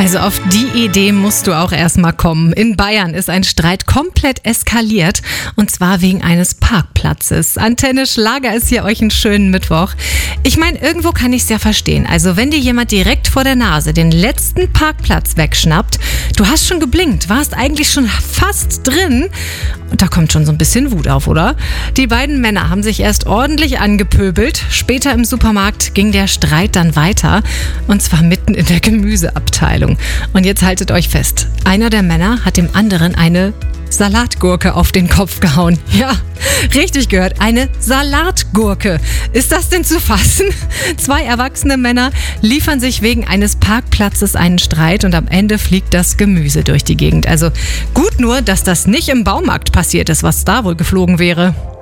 Also auf die Idee musst du auch erstmal kommen. In Bayern ist ein Streit komplett eskaliert und zwar wegen eines Parkplatzes. Antenne Schlager ist hier euch einen schönen Mittwoch. Ich meine, irgendwo kann ich es ja verstehen. Also wenn dir jemand direkt vor der Nase den letzten Parkplatz wegschnappt, du hast schon geblinkt, warst eigentlich schon fast drin und da kommt schon so ein bisschen Wut auf, oder? Die beiden Männer haben sich erst ordentlich angepöbelt. Später im Supermarkt ging der Streit dann weiter und zwar mitten in der Gemüseabteilung. Und jetzt haltet euch fest, einer der Männer hat dem anderen eine Salatgurke auf den Kopf gehauen. Ja, richtig gehört, eine Salatgurke. Ist das denn zu fassen? 2 erwachsene Männer liefern sich wegen eines Parkplatzes einen Streit und am Ende fliegt das Gemüse durch die Gegend. Also gut nur, dass das nicht im Baumarkt passiert ist, was da wohl geflogen wäre.